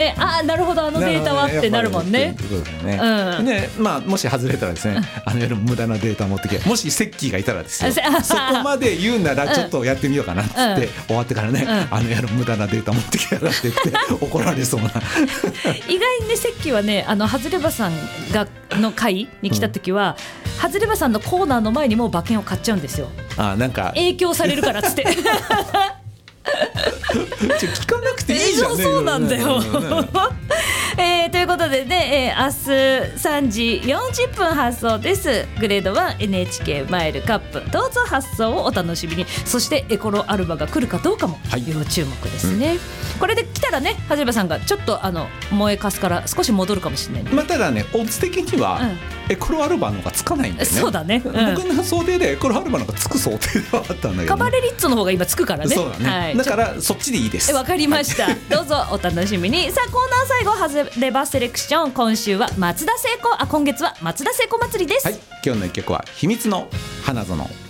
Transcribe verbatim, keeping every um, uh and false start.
ね、あなるほどあのデータはってなるもんね。 そうですね、うんでまあ、もし外れたらですね、うん、あの夜無駄なデータ持ってきて、もしセッキーがいたらですよそこまで言うならちょっとやってみようかなっつって、うん、終わってからね、うん、あの夜無駄なデータ持ってきやがってって怒られそうな意外にねセッキーはねあのハズレバさんがの会に来た時は、うん、ハズレバさんのコーナーの前にもう馬券を買っちゃうんですよ。 あなんか影響されるからっつって聞かなくていいじゃんね。 そうなんだよ、えー、ということでね、えー、明日さんじよんじゅっぷん発送です。グレードワン エヌエイチケー マイルカップどうぞ発送をお楽しみに。そしてエコロアルバが来るかどうかも要注目ですね、はいうん、これで来たらねハズレバさんがちょっとあの燃えかすから少し戻るかもしれない、ねまあ、ただねオッズ的には、うんエコロアルバの方がつかないんだよね。 そうだね、うん、 僕の想定でエコロアルバの方がつく想定ではあったんだけど、ね、 カバレリッツの方が今つくからね。 そうだね、はい、だからそっちでいいです。 わかりました、はい、どうぞお楽しみに。さあコーナー最後ハズレバセレクション、今週は松田聖子あ今月は松田聖子祭りです、 はい、今日の一曲は秘密の花園。